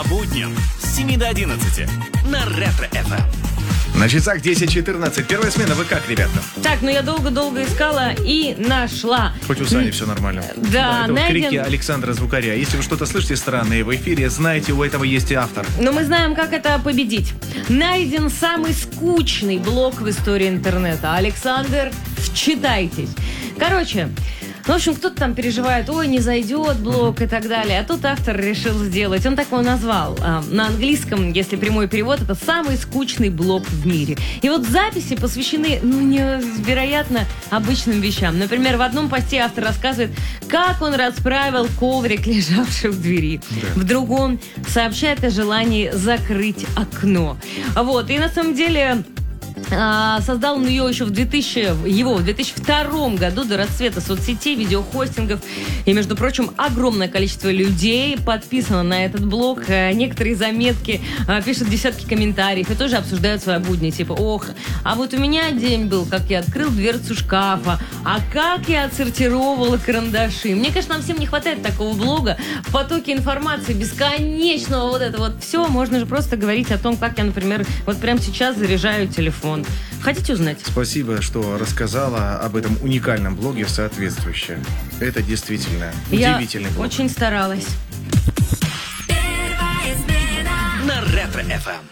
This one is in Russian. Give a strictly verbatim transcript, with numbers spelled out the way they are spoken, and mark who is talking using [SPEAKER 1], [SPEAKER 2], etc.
[SPEAKER 1] По будням с семи до одиннадцати на Ретро-эф эм.
[SPEAKER 2] На часах десять четырнадцать. Первая смена. Вы как, ребята?
[SPEAKER 3] Так, ну я долго-долго искала и нашла.
[SPEAKER 2] Хоть у Сани все нормально.
[SPEAKER 3] Да,
[SPEAKER 2] это
[SPEAKER 3] найден...
[SPEAKER 2] крики Александра Звукаря. Если вы что-то слышите странное в эфире, знаете, у этого есть и автор.
[SPEAKER 3] Но мы знаем, как это победить. Найден самый скучный блог в истории интернета. Александр, вчитайтесь. Короче... Ну, в общем, кто-то там переживает, ой, не зайдет блог и так далее. А тут автор решил сделать, он так его назвал. А, на английском, если прямой перевод, это самый скучный блог в мире. И вот записи посвящены, ну, невероятно обычным вещам. Например, в одном посте автор рассказывает, как он расправил коврик, лежавший в двери. Да. В другом сообщает о желании закрыть окно. Вот, и на самом деле... Создал он ее еще в две тысячи, его в две тысячи втором году, до расцвета соцсетей, видеохостингов. И, между прочим, огромное количество людей подписано на этот блог. Некоторые заметки пишут десятки комментариев и тоже обсуждают свои будни. Типа, ох, а вот у меня день был, как я открыл дверцу шкафа, а как я отсортировала карандаши. Мне, конечно, нам всем не хватает такого блога. В потоке информации бесконечного вот это вот все. Можно же просто говорить о том, как я, например, вот прямо сейчас заряжаю телефон. Хотите узнать?
[SPEAKER 2] Спасибо, что рассказала об этом уникальном блоге соответствующе. Это действительно удивительный
[SPEAKER 3] Я
[SPEAKER 2] блог.
[SPEAKER 3] очень старалась.
[SPEAKER 1] На Ретро-эф эм.